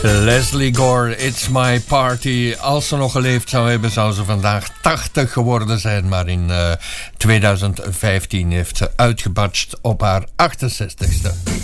Lesley Gore, It's My Party. Als ze nog geleefd zou hebben, zou ze vandaag 80 geworden zijn. Maar in 2015 heeft ze uitgebatcht op haar 68ste.